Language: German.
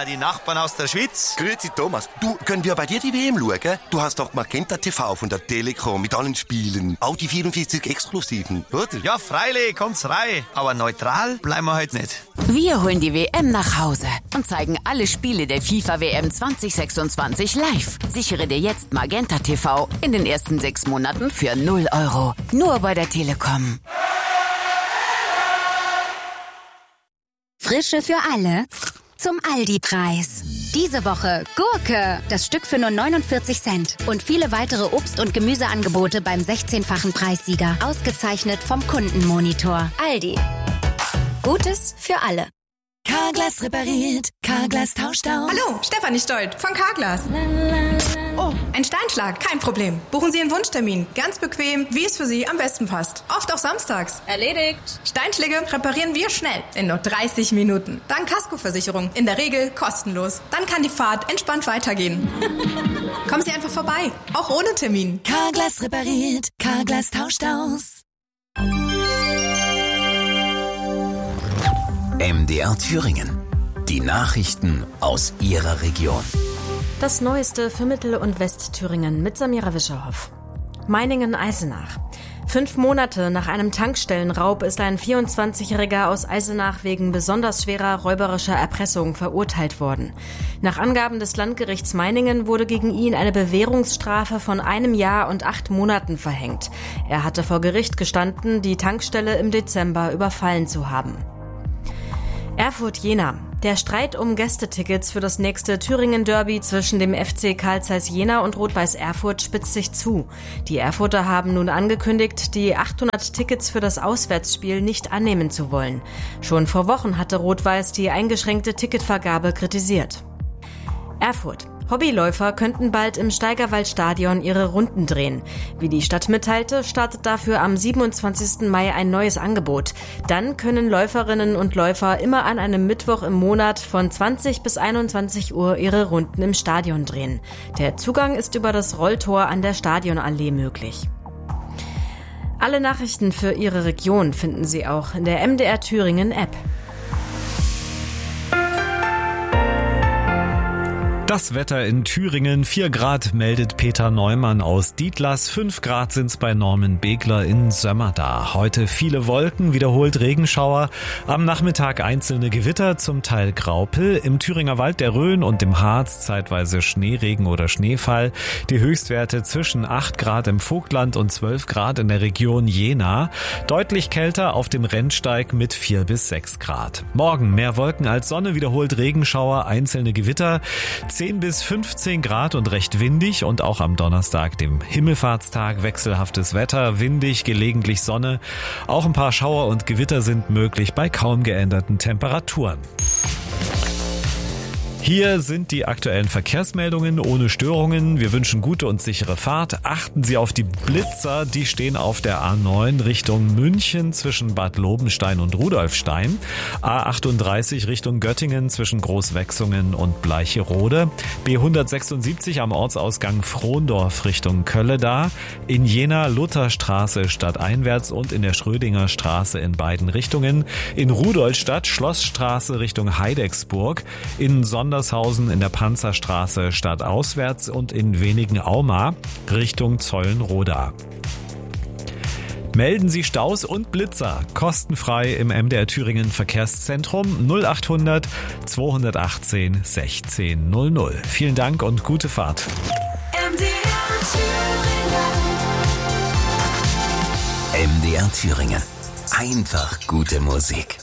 die Nachbarn aus der Schweiz. Grüezi Thomas. Du, können wir bei dir die WM schauen? Du hast doch Magenta TV von der Telekom mit allen Spielen. Auch die 44 Exklusiven, oder? Ja, freilich, kommt's rein. Aber neutral bleiben wir heute nicht. Wir holen die WM nach Hause und zeigen alle Spiele der FIFA-WM 2026 live. Sichere dir jetzt Magenta TV in den ersten 6 Monaten für 0 €. Nur bei der Telekom. Frische für alle zum Aldi-Preis. Diese Woche Gurke, das Stück für nur 49 Cent. Und viele weitere Obst- und Gemüseangebote beim 16-fachen Preissieger. Ausgezeichnet vom Kundenmonitor. Aldi. Gutes für alle. Carglass repariert, Carglass tauscht aus. Hallo, Stefanie Stolt von Carglass. Oh, ein Steinschlag, kein Problem. Buchen Sie Ihren Wunschtermin. Ganz bequem, wie es für Sie am besten passt. Oft auch samstags. Erledigt. Steinschläge reparieren wir schnell, in nur 30 Minuten. Dank Kaskoversicherung, in der Regel kostenlos. Dann kann die Fahrt entspannt weitergehen. Kommen Sie einfach vorbei, auch ohne Termin. Carglass repariert, Carglass tauscht aus. MDR Thüringen. Die Nachrichten aus Ihrer Region. Das Neueste für Mittel- und Westthüringen mit Samira Wischerhoff. Meiningen-Eisenach. 5 Monate nach einem Tankstellenraub ist ein 24-Jähriger aus Eisenach wegen besonders schwerer räuberischer Erpressung verurteilt worden. Nach Angaben des Landgerichts Meiningen wurde gegen ihn eine Bewährungsstrafe von 1 Jahr und 8 Monaten verhängt. Er hatte vor Gericht gestanden, die Tankstelle im Dezember überfallen zu haben. Erfurt-Jena. Der Streit um Gästetickets für das nächste Thüringen-Derby zwischen dem FC Carl Zeiss Jena und Rot-Weiß Erfurt spitzt sich zu. Die Erfurter haben nun angekündigt, die 800 Tickets für das Auswärtsspiel nicht annehmen zu wollen. Schon vor Wochen hatte Rot-Weiß die eingeschränkte Ticketvergabe kritisiert. Erfurt. Hobbyläufer könnten bald im Steigerwaldstadion ihre Runden drehen. Wie die Stadt mitteilte, startet dafür am 27. Mai ein neues Angebot. Dann können Läuferinnen und Läufer immer an einem Mittwoch im Monat von 20 bis 21 Uhr ihre Runden im Stadion drehen. Der Zugang ist über das Rolltor an der Stadionallee möglich. Alle Nachrichten für Ihre Region finden Sie auch in der MDR Thüringen App. Das Wetter in Thüringen, 4 Grad meldet Peter Neumann aus Dietlas, 5 Grad sind's bei Norman Begler in Sömmerda. Heute viele Wolken, wiederholt Regenschauer, am Nachmittag einzelne Gewitter, zum Teil Graupel, im Thüringer Wald, der Rhön und im Harz zeitweise Schneeregen oder Schneefall, die Höchstwerte zwischen 8 Grad im Vogtland und 12 Grad in der Region Jena, deutlich kälter auf dem Rennsteig mit 4 bis 6 Grad. Morgen mehr Wolken als Sonne, wiederholt Regenschauer, einzelne Gewitter, 10 bis 15 Grad und recht windig und auch am Donnerstag, dem Himmelfahrtstag, wechselhaftes Wetter, windig, gelegentlich Sonne. Auch ein paar Schauer und Gewitter sind möglich bei kaum geänderten Temperaturen. Hier sind die aktuellen Verkehrsmeldungen ohne Störungen. Wir wünschen gute und sichere Fahrt. Achten Sie auf die Blitzer, die stehen auf der A9 Richtung München zwischen Bad Lobenstein und Rudolfstein. A38 Richtung Göttingen zwischen Großwechsungen und Bleicherode. B176 am Ortsausgang Frohndorf Richtung Kölleda. In Jena Lutherstraße stadteinwärts und in der Schrödinger Straße in beiden Richtungen. In Rudolstadt Schlossstraße Richtung Heidecksburg. In Sondershausen in der Panzerstraße stadtauswärts und in Wenigen-Auma Richtung Zollenroda. Melden Sie Staus und Blitzer kostenfrei im MDR Thüringen Verkehrszentrum 0800 218 1600. Vielen Dank und gute Fahrt. MDR Thüringen. Einfach gute Musik.